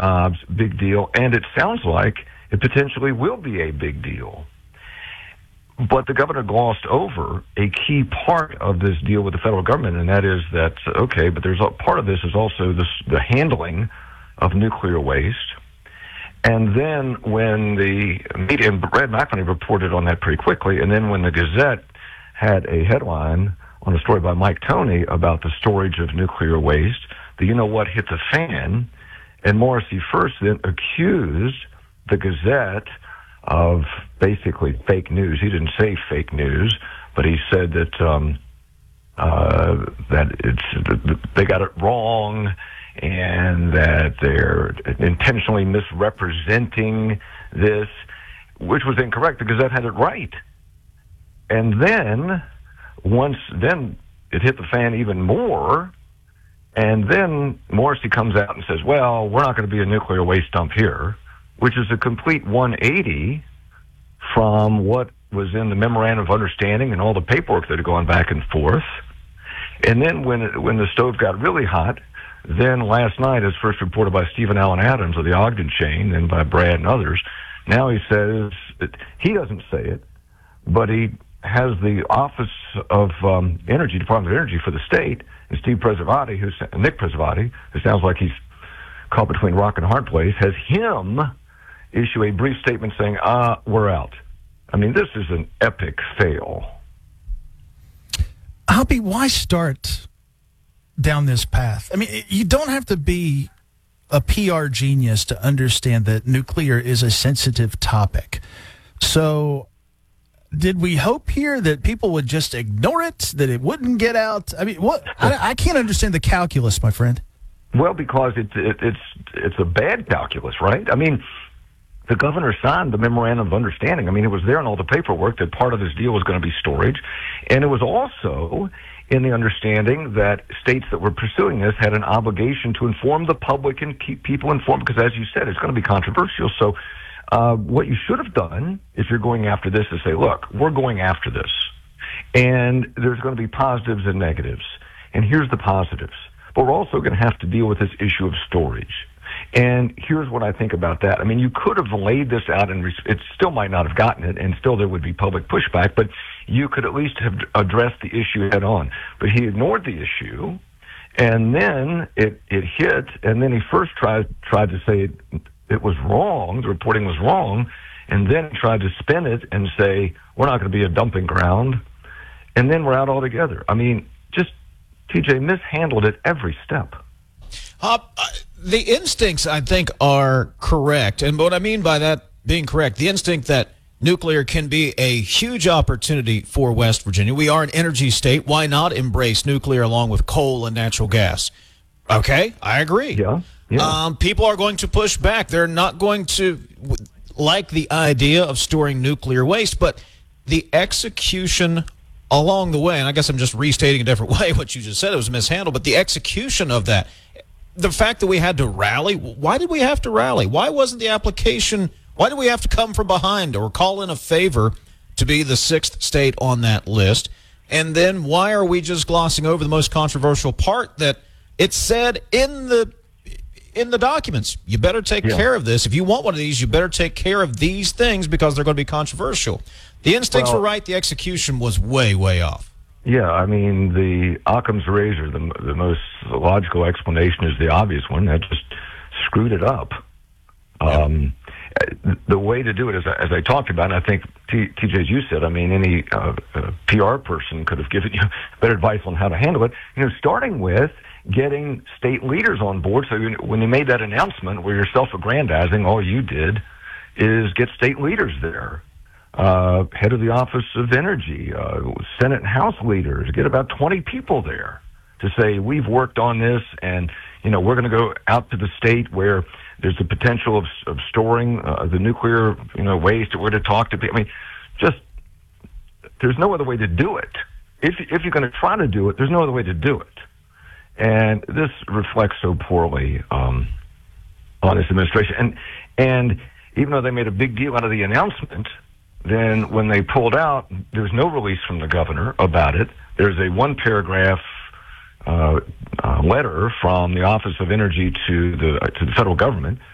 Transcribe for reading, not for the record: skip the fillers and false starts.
jobs, big deal, and it sounds like it potentially will be a big deal. But the governor glossed over a key part of this deal with the federal government, and that is that, okay, but there's a part of this is also the handling of nuclear waste. And then when the media, and Brad McIlhenny reported on that pretty quickly, and then when the Gazette had a headline on a story by Mike Toney about the storage of nuclear waste, the you-know-what hit the fan, and Morrissey first then accused the Gazette of basically fake news. He didn't say fake news, but he said that they got it wrong and that they're intentionally misrepresenting this, which was incorrect. The Gazette had it right. And then then it hit the fan even more, and then Morrissey comes out and says, well, we're not going to be a nuclear waste dump here, which is a complete 180 from what was in the memorandum of understanding and all the paperwork that had gone back and forth. And then when the stove got really hot, then last night, as first reported by Stephen Allen Adams of the Ogden chain, and by Brad and others, now he says that he doesn't say it, but he has the Office of Energy, Department of Energy for the state, and Nick Preservati, who sounds like he's caught between rock and a hard place, has him issue a brief statement saying, we're out. I mean, this is an epic fail. Hoppy, why start down this path? I mean, you don't have to be a PR genius to understand that nuclear is a sensitive topic. So did we hope here that people would just ignore it, that it wouldn't get out? I mean, what? I can't understand the calculus, my friend. Well, because it's a bad calculus, right? I mean, the governor signed the memorandum of understanding. I mean, it was there in all the paperwork that part of this deal was going to be storage, and it was also in the understanding that states that were pursuing this had an obligation to inform the public and keep people informed, because, as you said, it's going to be controversial. So what you should have done, if you're going after this, is say, look, we're going after this, and there's going to be positives and negatives, and here's the positives. But we're also going to have to deal with this issue of storage. And here's what I think about that. I mean, you could have laid this out, and it still might not have gotten it, and still there would be public pushback, but you could at least have addressed the issue head on. But he ignored the issue, and then it hit, and then he first tried to say it was wrong, the reporting was wrong, and then tried to spin it and say, we're not going to be a dumping ground, and then we're out altogether. I mean, just TJ mishandled it every step. The instincts, I think, are correct. And what I mean by that being correct, the instinct that nuclear can be a huge opportunity for West Virginia. We are an energy state. Why not embrace nuclear along with coal and natural gas? Okay, I agree. Yeah. People are going to push back. They're not going to like the idea of storing nuclear waste, but the execution along the way, and I guess I'm just restating a different way what you just said, it was mishandled, but the execution of that, the fact that we had to rally, why did we have to rally? Why wasn't the application, why did we have to come from behind or call in a favor to be the sixth state on that list? And then why are we just glossing over the most controversial part that it said in the documents? You better take care of this. If you want one of these, you better take care of these things because they're going to be controversial. The instincts were right. The execution was way, way off. Yeah, I mean, the Occam's razor, the most logical explanation is the obvious one. That just screwed it up. The way to do it, as I talked about, and I think, TJ, as you said, I mean, any PR person could have given you better advice on how to handle it. Starting with getting state leaders on board. So when you made that announcement where you're self-aggrandizing, all you did is get state leaders there. Head of the Office of Energy, Senate and House leaders, get about 20 people there to say, we've worked on this, and, we're going to go out to the state where there's the potential of storing the nuclear, waste. We're to talk to people. I mean, just, there's no other way to do it. If you're going to try to do it, there's no other way to do it. And this reflects so poorly on this administration. And even though they made a big deal out of the announcement, then when they pulled out, there's no release from the governor about it. There's a one-paragraph letter from the Office of Energy to the federal government